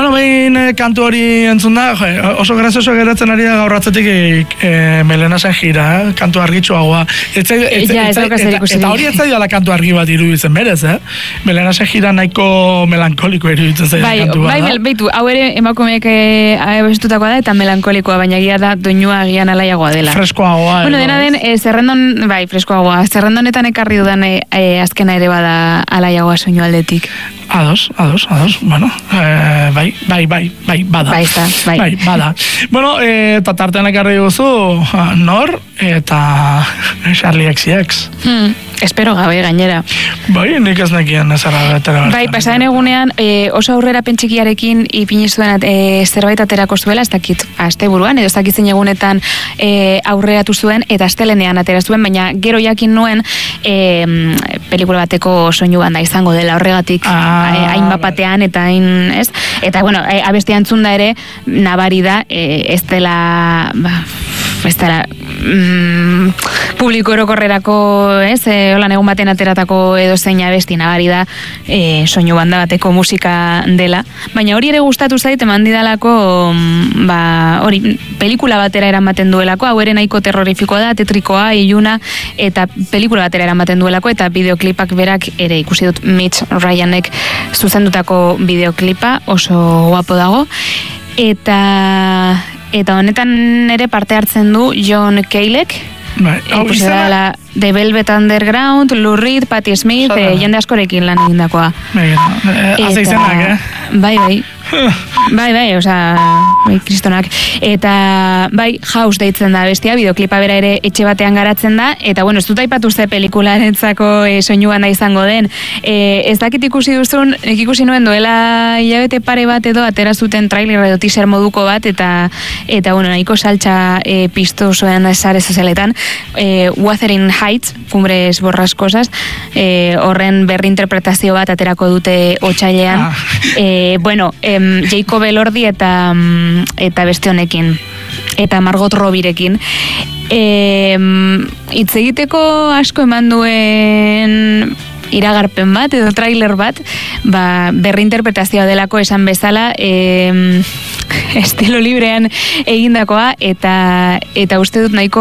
Bueno, behin kantu hori entzun da, oso grazioso geratzen ari da gaur atzetik Melenasen jira, kantu argitsuagoa. Eta hori ez zaila kantu argi bat iruditzen berez, Melenasen jira nahiko melankoliko iruditzen zaila kantu bat. Bai, beitu, hau ere emakumeek abestutakoa da eta melankolikoa, baina gira da doinua agian alaiagoa dela. Freskoagoa. Bueno, dena den, freskoagoa. Zerrendonetan ekarri dudan azkena ere bada alaiagoa soinu aldetik. Ados. Bueno, bai, bada. Bai, bada. Bueno, eta tartean ekarri duzu, Nor eta Charlie XX. Espero gabe gainera. Bai, nik ez nekien ezara betera. Bai, pasaren egunean oso aurrera pentsikiarekin ipini zuen zerbait aterako zuela, ez dakit asteburuan, edo ez dakit zein egunetan aurreratu zuen, eta astelenean atera zuen, baina gero jakin nuen pelikula bateko soinu banda izango dela horregatik hain bapatean eta hain, ez? Eta, bueno, abestia entzun da ere, nabari da, ez dela publiko orokorrerako, ez? Holan egun baten ateratako edo zein abesti nabari da soinu banda bateko musika dela. Baina hori ere gustatu zait, eman didalako hori, pelikula batera eramaten duelako, hau ere nahiko terrorifikoa da, tetrikoa, iluna, eta pelikula batera eramaten duelako, eta bideoklipak berak ere ikusi dut Mitch Ryanek zuzendutako bideoklipa, oso guapo dago. Eta honetan ere parte hartzen du John Caleek, ikusi dela The Velvet Underground, Lou Reed, Patti Smith, jende askorekin lan egindakoa. Azeizenak, Bai, kristonak. Eta, bai, House deitzen da bestia, bideoklipa bera ere etxe batean garatzen da, eta, bueno, ez dut aipatu ze pelikularentzako soinu banda izango den. Ez dakit ikusi duzun, ikusi nuen duela hilabete pare bat edo atera zuten trailer edo teaser moduko bat, eta bueno, nahiko saltza pistosoen sare sozialetan, Wuthering Heights, Cumbres Borrascosas, horren berri interpretazio bat aterako dute otsailean. Bueno, Jacob Elordi eta beste honekin, eta Margot Robbirekin. Hitz egiteko asko eman duen iragarpen bat edo trailer bat, berri interpretazioa delako esan bezala, estilo librean egindakoa, eta uste dut nahiko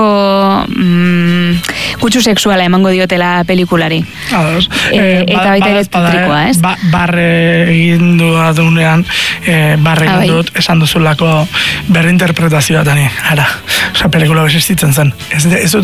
kutsu sexuala emango diotela pelikulari. Eta baita ere trikoa, ez? Barre egin duadunean, barre egin dut, esan duzulako berri interpretazioa tani, ara, pelikula existitzen zen. Ez